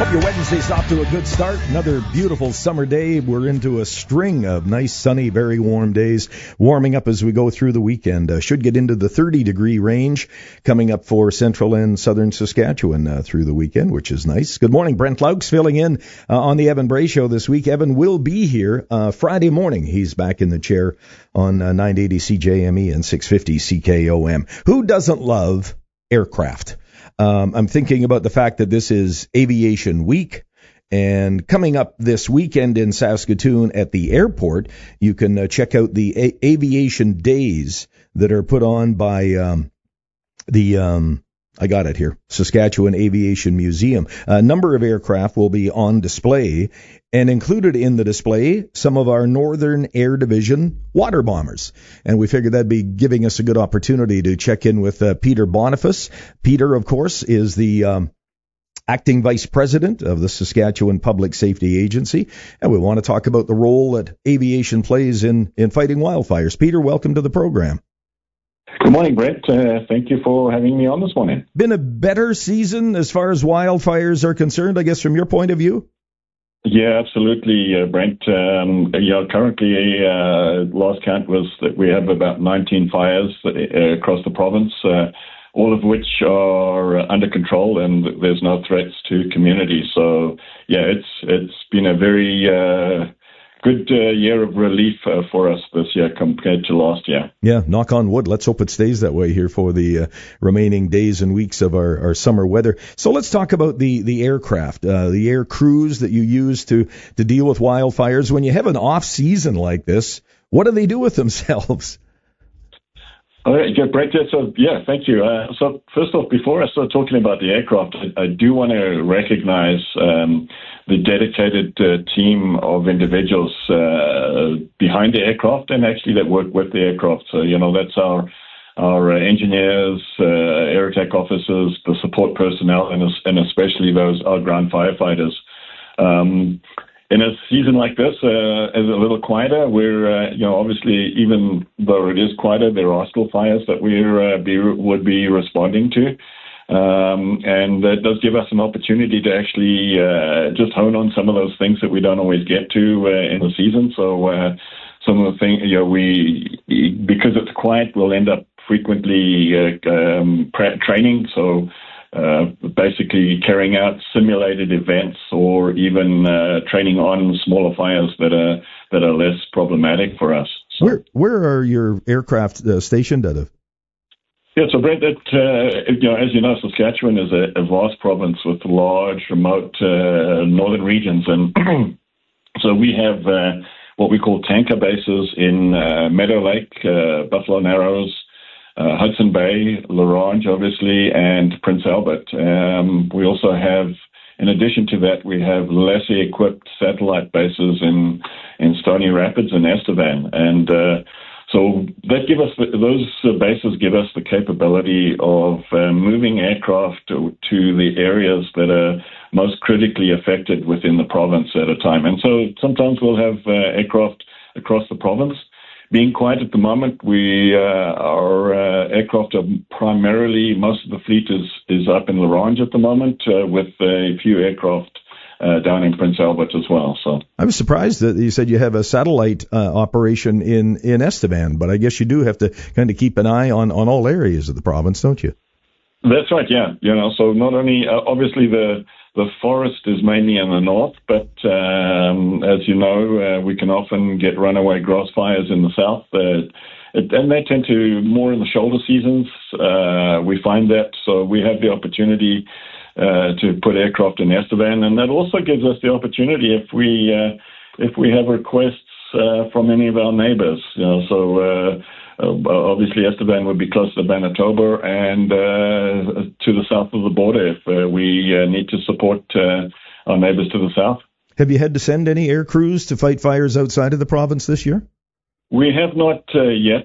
Hope your Wednesday's off to a good start. Another beautiful summer day. We're into a string of nice, sunny, very warm days, warming up as we go through the weekend. Should get into the 30-degree range coming up for central and southern Saskatchewan through the weekend, which is nice. Good morning. Brent Laux filling in on the Evan Bray Show this week. Evan will be here Friday morning. He's back in the chair on 980 CJME and 650 CKOM. Who doesn't love aircraft? I'm thinking about the fact that this is Aviation Week, and coming up this weekend in Saskatoon at the airport, you can check out the Aviation Days that are put on by I got it here, Saskatchewan Aviation Museum. A number of aircraft will be on display, and included in the display, some of our Northern Air Division water bombers. And we figured that'd be giving us a good opportunity to check in with Peter Boniface. Peter, of course, is the acting vice president of the Saskatchewan Public Safety Agency, and we want to talk about the role that aviation plays in fighting wildfires. Peter, welcome to the program. Good morning, Brett. Thank you for having me on this morning. Been a better season as far as wildfires are concerned, I guess, from your point of view? Yeah, absolutely, Brent. Currently, last count was that we have about 19 fires across the province, all of which are under control, and there's no threats to communities. So, yeah, it's been a very good year of relief for us this year compared to last year. Yeah, knock on wood. Let's hope it stays that way here for the remaining days and weeks of our summer weather. So let's talk about the aircraft, the air crews that you use to deal with wildfires. When you have an off season like this, what do they do with themselves? Brett, thank you. So first off, before I start talking about the aircraft, I do want to recognize the dedicated team of individuals behind the aircraft and actually that work with the aircraft. So, that's our engineers, air attack officers, the support personnel, and especially our ground firefighters. In a season like this, as a little quieter, we're, obviously, even though it is quieter, there are still fires that we would be responding to. And that does give us an opportunity to actually just hone on some of those things that we don't always get to in the season. So some of the things, because it's quiet, we'll end up frequently training. So basically carrying out simulated events or even training on smaller fires that are less problematic for us. So, where are your aircraft stationed out of? Yeah, so Brent, as you know, Saskatchewan is a vast province with large, remote northern regions, and so we have what we call tanker bases in Meadow Lake, Buffalo Narrows, Hudson Bay, La Ronge, obviously, and Prince Albert. We also have, in addition to that, we have lesser equipped satellite bases in Stony Rapids and Estevan. And so those bases give us the capability of moving aircraft to the areas that are most critically affected within the province at a time. And so sometimes we'll have aircraft across the province. Being quiet at the moment, our aircraft are primarily, most of the fleet is up in La Ronge at the moment, with a few aircraft down in Prince Albert as well. So I was surprised that you said you have a satellite operation in Estevan, but I guess you do have to kind of keep an eye on all areas of the province, don't you? That's right, yeah. So not only, obviously the forest is mainly in the north, but as you know, we can often get runaway grass fires in the south, and they tend to more in the shoulder seasons. We find that, so we have the opportunity to put aircraft in Estevan, and that also gives us the opportunity if we have requests from any of our neighbors. Obviously, Estevan would be close to Manitoba and to the south of the border if we need to support our neighbors to the south. Have you had to send any air crews to fight fires outside of the province this year? We have not yet.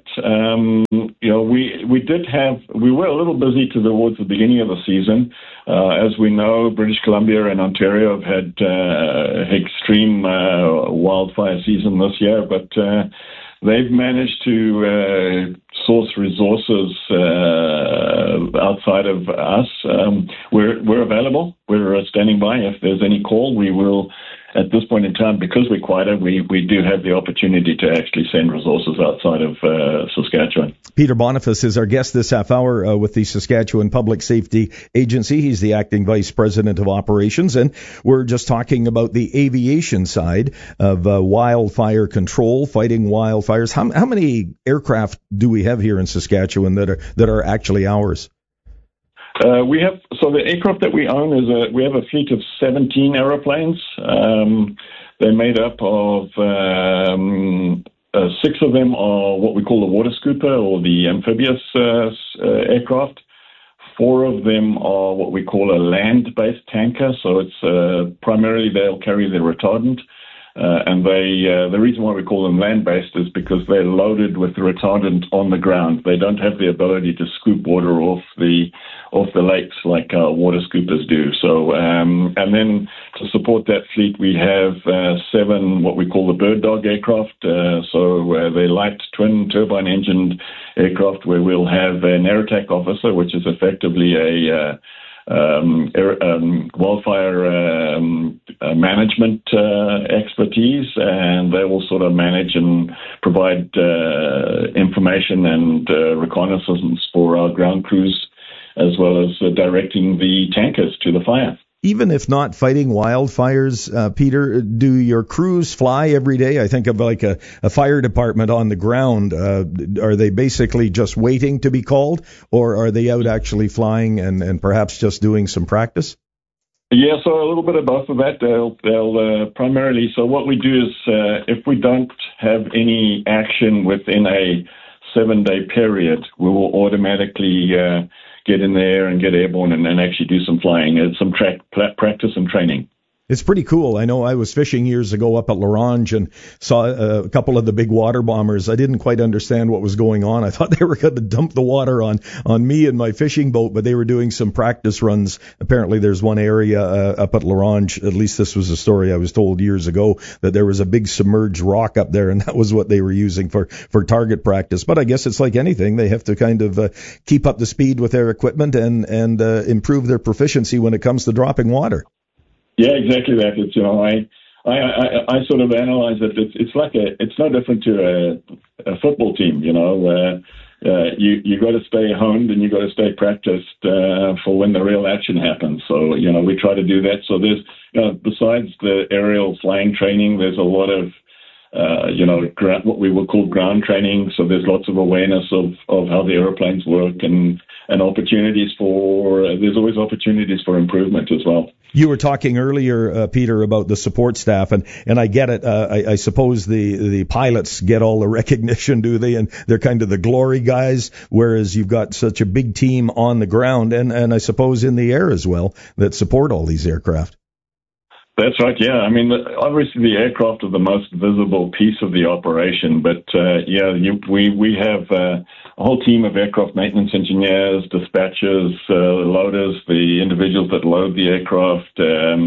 We were a little busy towards the beginning of the season. As we know, British Columbia and Ontario have had extreme wildfire season this year, but they've managed to source resources outside of us. We're available. We're standing by. If there's any call, we will. At this point in time, because we're quieter, we do have the opportunity to actually send resources outside of Saskatchewan. Peter Boniface is our guest this half hour with the Saskatchewan Public Safety Agency. He's the acting vice president of operations, and we're just talking about the aviation side of wildfire control, fighting wildfires. How many aircraft do we have here in Saskatchewan that are actually ours? The aircraft that we own we have a fleet of 17 aeroplanes. They're made up of 6 of them are what we call the water scooper or the amphibious aircraft. 4 of them are what we call a land-based tanker. So it's primarily they'll carry the retardant. And the reason why we call them land-based is because they're loaded with the retardant on the ground. They don't have the ability to scoop water off the lakes like water scoopers do. So, and then to support that fleet, we have 7 what we call the Bird Dog aircraft. They're light twin turbine engined aircraft where we'll have an air attack officer, which is effectively a wildfire management expertise, and they will sort of manage and provide information and reconnaissance for our ground crews, as well as directing the tankers to the fire. Even if not fighting wildfires, Peter, do your crews fly every day? I think of like a fire department on the ground. Are they basically just waiting to be called, or are they out actually flying and perhaps just doing some practice? Yeah, so a little bit of both of that. They'll primarily, so what we do is if we don't have any action within a 7-day period, we will automatically get in there and get airborne and actually do some flying and some practice and training. It's pretty cool. I know I was fishing years ago up at L'Orange and saw a couple of the big water bombers. I didn't quite understand what was going on. I thought they were going to dump the water on me and my fishing boat, but they were doing some practice runs. Apparently there's one area up at L'Orange, at least this was a story I was told years ago, that there was a big submerged rock up there, and that was what they were using for target practice. But I guess it's like anything. They have to kind of keep up the speed with their equipment and improve their proficiency when it comes to dropping water. Yeah, exactly that. It's, I sort of analyze it. It's no different to a football team, where you got to stay honed and you got to stay practiced for when the real action happens. So we try to do that. So there's besides the aerial flying training, there's a lot of what we would call ground training. So there's lots of awareness of how the airplanes work and there's always opportunities for improvement as well. You were talking earlier, Peter, about the support staff, and I get it. I suppose the pilots get all the recognition, do they? And they're kind of the glory guys, whereas you've got such a big team on the ground and I suppose in the air as well that support all these aircraft. That's right, yeah. I mean, obviously the aircraft are the most visible piece of the operation, but we have a whole team of aircraft maintenance engineers, dispatchers, loaders, the individuals that load the aircraft,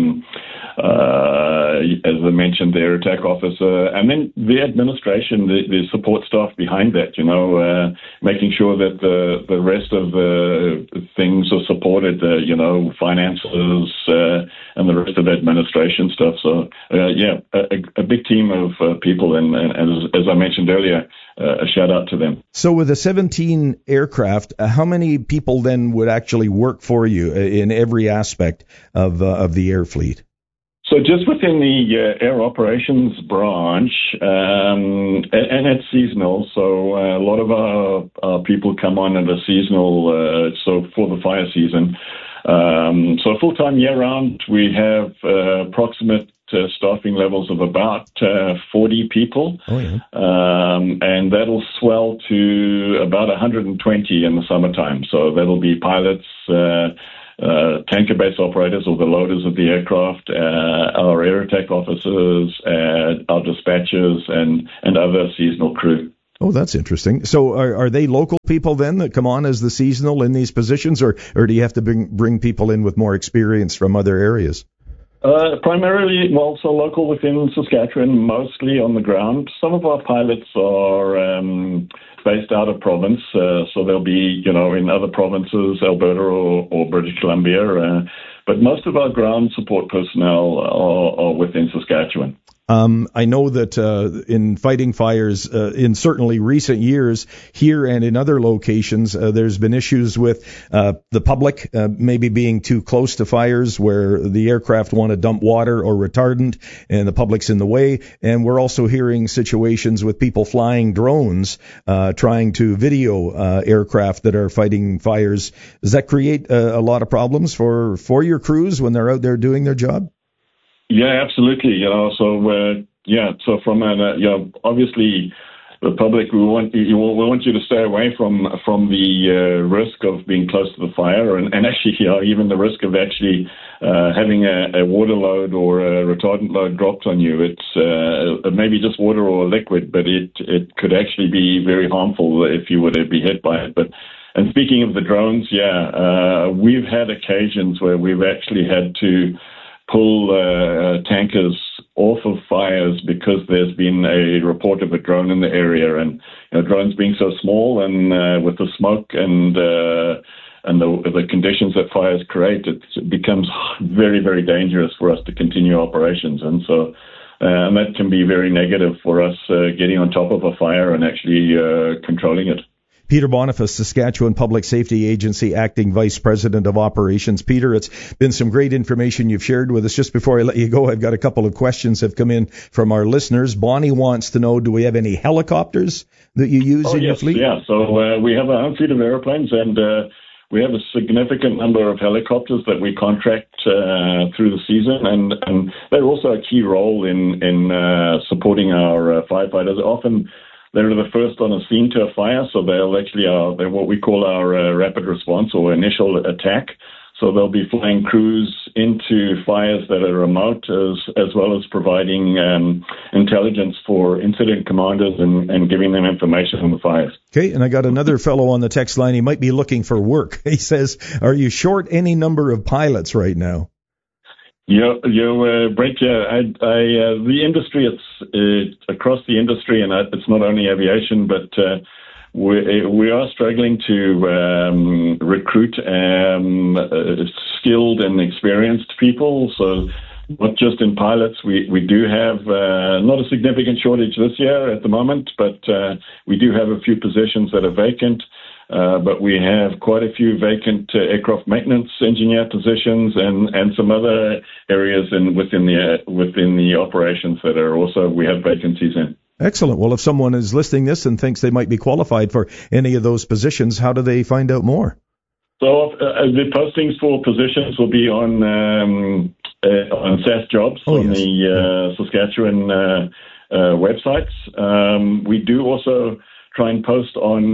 as I mentioned, the air attack officer, and then the administration, the support staff behind that, making sure that the rest of the things are supported, finances and the rest of the administration stuff. So, a big team of people, and as I mentioned earlier, a shout out to them. So with the 17 aircraft, how many people then would actually work for you in every aspect of the air fleet? So just within the air operations branch, and it's seasonal, so a lot of our people come on at a seasonal, so for the fire season. So full-time year-round, we have approximate staffing levels of about 40 people, and that'll swell to about 120 in the summertime. So that'll be pilots, tanker base operators or the loaders of the aircraft, our air attack officers, our dispatchers, and other seasonal crew. Oh, that's interesting. So are they local people then that come on as the seasonal in these positions, or do you have to bring people in with more experience from other areas? Primarily, so local within Saskatchewan, mostly on the ground. Some of our pilots are based out of province, so they'll be, in other provinces, Alberta or British Columbia. But most of our ground support personnel are within Saskatchewan. I know that in fighting fires, in certainly recent years, here and in other locations, there's been issues with the public maybe being too close to fires where the aircraft want to dump water or retardant and the public's in the way. And we're also hearing situations with people flying drones trying to video aircraft that are fighting fires. Does that create a lot of problems for your crews when they're out there doing their job? Yeah, absolutely. So from an, obviously the public, we want you to stay away from the risk of being close to the fire, and actually, even the risk of actually having a water load or a retardant load dropped on you. It's maybe just water or liquid, but it could actually be very harmful if you were to be hit by it. And speaking of the drones, we've had occasions where we've actually had to pull tankers off of fires because there's been a report of a drone in the area, and drones being so small and with the smoke and the conditions that fires create, it becomes very, very dangerous for us to continue operations, and so and that can be very negative for us getting on top of a fire and actually controlling it. Peter Boniface, Saskatchewan Public Safety Agency Acting Vice President of Operations. Peter, it's been some great information you've shared with us. Just before I let you go, I've got a couple of questions that have come in from our listeners. Bonnie wants to know, do we have any helicopters that you use in your fleet? Yeah, so we have a home fleet of airplanes, and we have a significant number of helicopters that we contract through the season, and they're also a key role in supporting our firefighters. Often they're the first on a scene to a fire, so they're what we call our rapid response or initial attack. So they'll be flying crews into fires that are remote, as well as providing intelligence for incident commanders and giving them information on the fires. Okay, and I got another fellow on the text line. He might be looking for work. He says, are you short any number of pilots right now? Brent, the industry, it's across the industry, and it's not only aviation, but we are struggling to recruit skilled and experienced people. So not just in pilots, we do have not a significant shortage this year at the moment, but we do have a few positions that are vacant. But we have quite a few vacant aircraft maintenance engineer positions and some other areas within the operations that are also we have vacancies in. Excellent. Well, if someone is listening this and thinks they might be qualified for any of those positions, how do they find out more? So the postings for positions will be on SAS Jobs on the Saskatchewan websites. We do also try and post on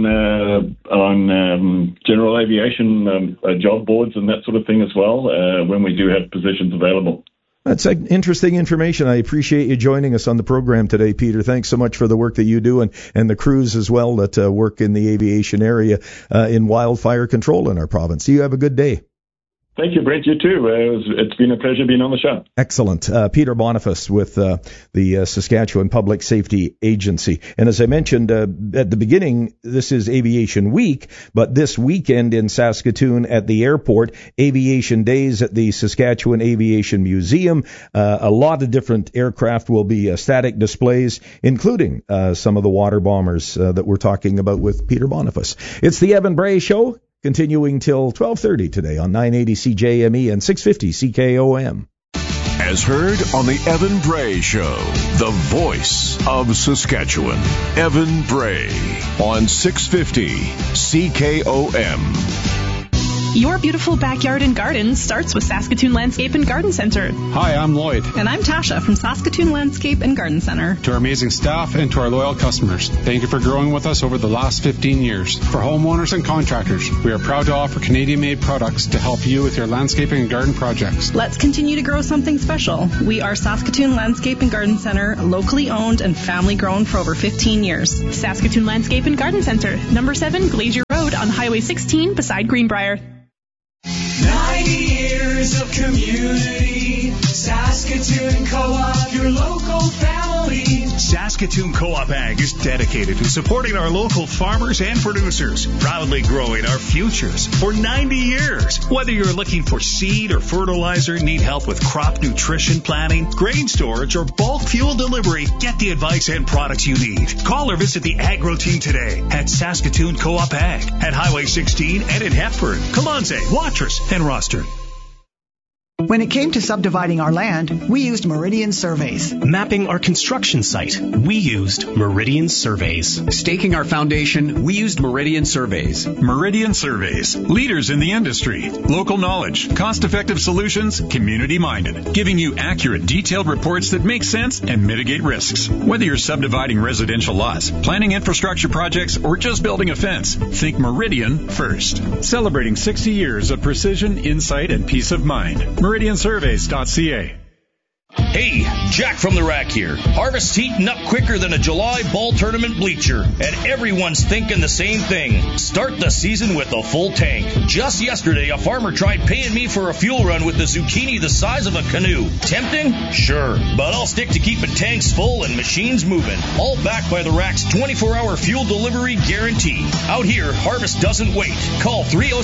general aviation job boards and that sort of thing as well when we do have positions available. That's interesting information. I appreciate you joining us on the program today, Peter. Thanks so much for the work that you do and the crews as well that work in the aviation area in wildfire control in our province. You have a good day. Thank you, Brent. You too. It's been a pleasure being on the show. Excellent. Peter Boniface with the Saskatchewan Public Safety Agency. And as I mentioned at the beginning, this is Aviation Week, but this weekend in Saskatoon at the airport, Aviation Days at the Saskatchewan Aviation Museum. A lot of different aircraft will be static displays, including some of the water bombers that we're talking about with Peter Boniface. It's the Evan Bray Show. Continuing till 12:30 today on 980 CJME and 650 CKOM. As heard on the Evan Bray Show, the voice of Saskatchewan. Evan Bray on 650 CKOM. Your beautiful backyard and garden starts with Saskatoon Landscape and Garden Center. Hi, I'm Lloyd. And I'm Tasha from Saskatoon Landscape and Garden Center. To our amazing staff and to our loyal customers, thank you for growing with us over the last 15 years. For homeowners and contractors, we are proud to offer Canadian-made products to help you with your landscaping and garden projects. Let's continue to grow something special. We are Saskatoon Landscape and Garden Center, locally owned and family-grown for over 15 years. Saskatoon Landscape and Garden Center, number 7 Glacier Road on Highway 16 beside Greenbrier. 90 years of community. Saskatoon Co-op, your local family. Saskatoon Co-op Ag is dedicated to supporting our local farmers and producers, proudly growing our futures for 90 years. Whether you're looking for seed or fertilizer, need help with crop nutrition planning, grain storage, or bulk fuel delivery, get the advice and products you need. Call or visit the Agro Team today at Saskatoon Co-op Ag at Highway 16 and in Hepburn, Kalanze, Watrous, and Rosthern. When it came to subdividing our land, we used Meridian Surveys. Mapping our construction site, we used Meridian Surveys. Staking our foundation, we used Meridian Surveys. Meridian Surveys, leaders in the industry. Local knowledge, cost-effective solutions, community-minded, giving you accurate, detailed reports that make sense and mitigate risks. Whether you're subdividing residential lots, planning infrastructure projects, or just building a fence, think Meridian first. Celebrating 60 years of precision, insight, and peace of mind. MeridianSurveys.ca. Hey, Jack from the Rack here. Harvest's heating up quicker than a July ball tournament bleacher, and everyone's thinking the same thing. Start the season with a full tank. Just yesterday, a farmer tried paying me for a fuel run with the zucchini the size of a canoe. Tempting? Sure. But I'll stick to keeping tanks full and machines moving. All backed by the Rack's 24-hour fuel delivery guarantee. Out here, Harvest doesn't wait. Call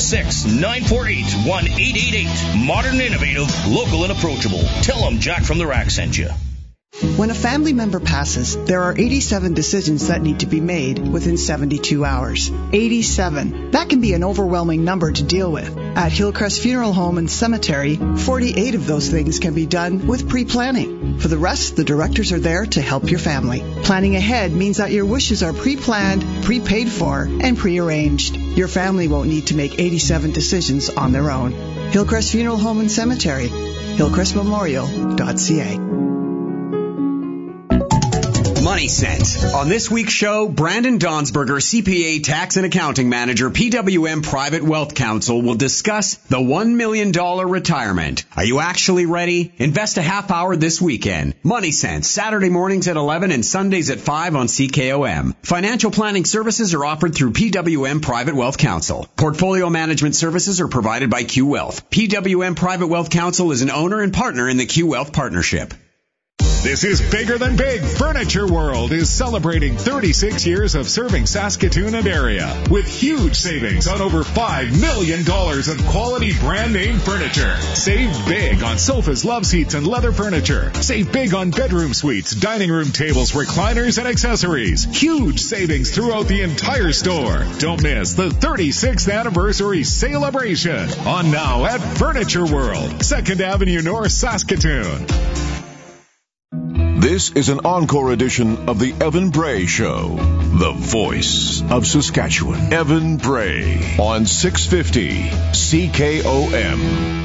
306-948-1888. Modern, innovative, local, and approachable. Tell them Jack from the Rack sent you. When a family member passes, there are 87 decisions that need to be made within 72 hours. 87. That can be an overwhelming number to deal with. At Hillcrest Funeral Home and Cemetery, 48 of those things can be done with pre-planning. For the rest, the directors are there to help your family. Planning ahead means that your wishes are pre-planned, prepaid for, and pre-arranged. Your family won't need to make 87 decisions on their own. Hillcrest Funeral Home and Cemetery, hillcrestmemorial.ca. Money Sense. On this week's show, Brandon Donsberger, CPA Tax and Accounting Manager, PWM Private Wealth Counsel, will discuss the $1 million retirement. Are you actually ready? Invest a half hour this weekend. Money Sense, Saturday mornings at 11 and Sundays at 5 on CKOM. Financial planning services are offered through PWM Private Wealth Counsel. Portfolio management services are provided by Q Wealth. PWM Private Wealth Counsel is an owner and partner in the Q Wealth Partnership. This is Bigger Than Big. Furniture World is celebrating 36 years of serving Saskatoon and area with huge savings on over $5 million of quality brand name furniture. Save big on sofas, love seats, and leather furniture. Save big on bedroom suites, dining room tables, recliners, and accessories. Huge savings throughout the entire store. Don't miss the 36th anniversary celebration on now at Furniture World, 2nd Avenue North, Saskatoon. This is an encore edition of the Evan Bray Show, the voice of Saskatchewan. Evan Bray on 650 CKOM.